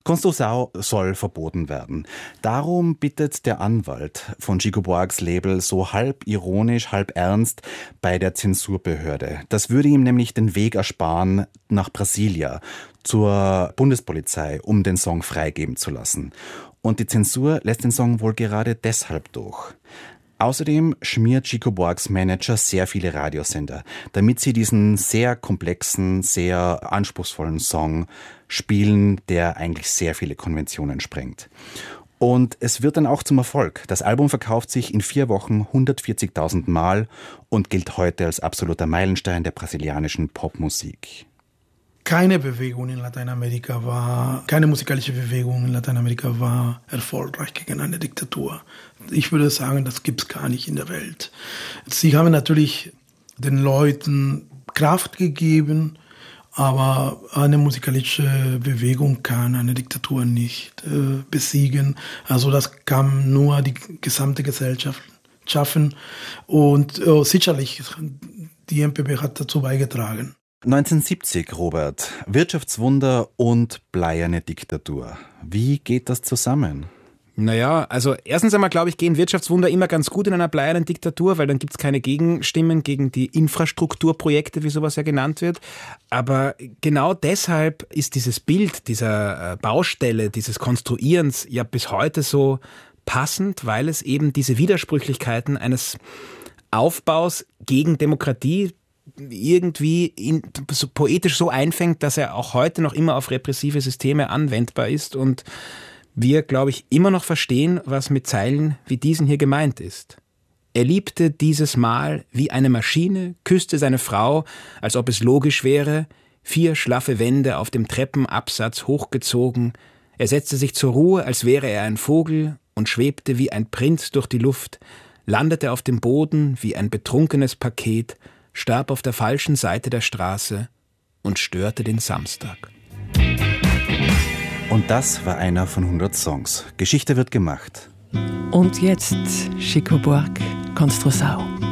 Construção soll verboten werden. Darum bittet der Anwalt von Chico Buarques Label so halb ironisch, halb ernst bei der Zensurbehörde. Das würde ihm nämlich den Weg ersparen nach Brasilia, zur Bundespolizei, um den Song freigeben zu lassen. Und die Zensur lässt den Song wohl gerade deshalb durch. Außerdem schmiert Chico Buarques Manager sehr viele Radiosender, damit sie diesen sehr komplexen, sehr anspruchsvollen Song spielen, der eigentlich sehr viele Konventionen sprengt. Und es wird dann auch zum Erfolg. Das Album verkauft sich in 4 Wochen 140.000 Mal und gilt heute als absoluter Meilenstein der brasilianischen Popmusik. Keine musikalische Bewegung in Lateinamerika war erfolgreich gegen eine Diktatur. Ich würde sagen, das gibt es gar nicht in der Welt. Sie haben natürlich den Leuten Kraft gegeben, aber eine musikalische Bewegung kann eine Diktatur nicht besiegen. Also das kann nur die gesamte Gesellschaft schaffen. Und sicherlich, die MPB hat dazu beigetragen. 1970, Robert. Wirtschaftswunder und bleierne Diktatur. Wie geht das zusammen? Naja, also erstens einmal, glaube ich, gehen Wirtschaftswunder immer ganz gut in einer bleiernen Diktatur, weil dann gibt es keine Gegenstimmen gegen die Infrastrukturprojekte, wie sowas ja genannt wird. Aber genau deshalb ist dieses Bild dieser Baustelle, dieses Konstruierens ja bis heute so passend, weil es eben diese Widersprüchlichkeiten eines Aufbaus gegen Demokratie irgendwie so poetisch so einfängt, dass er auch heute noch immer auf repressive Systeme anwendbar ist und wir, glaube ich, immer noch verstehen, was mit Zeilen wie diesen hier gemeint ist. Er liebte dieses Mal wie eine Maschine, küsste seine Frau, als ob es logisch wäre, 4 schlaffe Wände auf dem Treppenabsatz hochgezogen, er setzte sich zur Ruhe, als wäre er ein Vogel und schwebte wie ein Prinz durch die Luft, landete auf dem Boden wie ein betrunkenes Paket, starb auf der falschen Seite der Straße und störte den Samstag. Und das war einer von 100 Songs. Geschichte wird gemacht. Und jetzt Chico Buarque, Construção.